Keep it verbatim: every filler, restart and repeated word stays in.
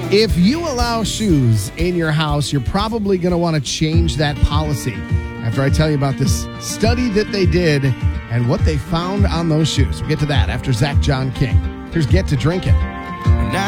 If you allow shoes in your house, you're probably going to want to change that policy after I tell you about this study that they did and what they found on those shoes. We'll get to that after Zach John King. Here's Get to Drinking.